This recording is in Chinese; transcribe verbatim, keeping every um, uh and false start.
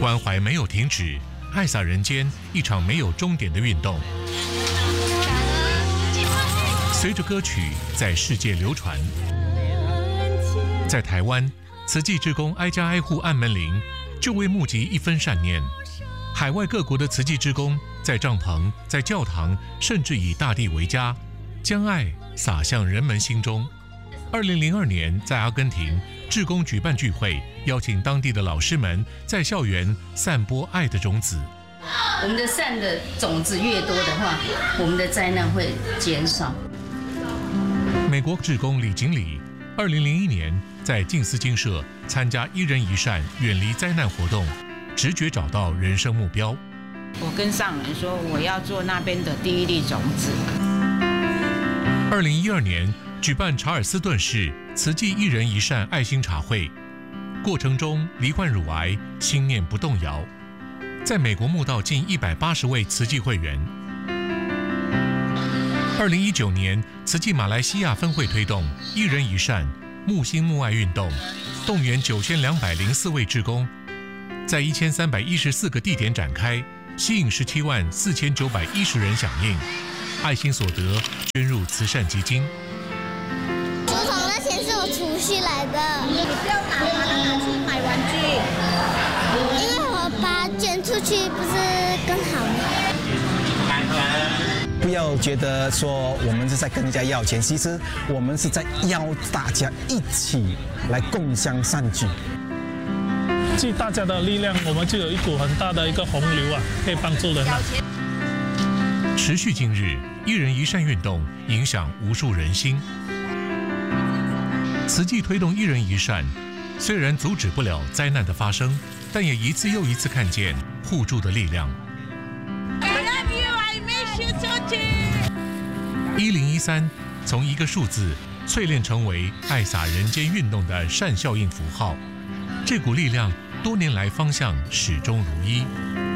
关怀没有停止，爱洒人间，一场没有终点的运动。随着歌曲在世界流传，在台湾，慈济志工挨家挨户按门铃，就为募集一分善念。海外各国的慈济志工在帐篷、在教堂，甚至以大地为家，将爱洒向人们心中。二零零二年，在阿根廷，志工举办聚会，邀请当地的老师们在校园散播爱的种子。 我们的善的种子越多的话，我们的灾难会减少。 美国志工李经理，二零零一年在静思精舍参加一人一善远离灾难活动，直觉找到人生目标。 我跟上人说，我要做那边的第一粒种子。 二零一二年举办查尔斯顿市慈济一人一善爱心茶会，过程中罹患乳癌，心念不动摇，在美国募到近一百八十位慈济会员。二零一九年，慈济马来西亚分会推动一人一善募心募爱运动，动员九千两百零四位志工，在一千三百一十四个地点展开，吸引十七万四千九百一十人响应，爱心所得捐入慈善基金。 竹筒那钱是我储蓄来的， 你不要拿它拿去买玩具， 因为我把它捐出去不是更好吗？ 不要觉得说我们是在跟人家要钱，其实我们是在邀大家一起来共襄善举。 尽大家的力量，我们就有一股很大的一个洪流啊，可以帮助人啊。 持续今日，一人一善运动影响无数人心。慈济推动一人一善，虽然阻止不了灾难的发生，但也一次又一次看见互助的力量。一零一三从一个数字淬炼成为爱洒人间运动的善效应符号，这股力量多年来方向始终如一。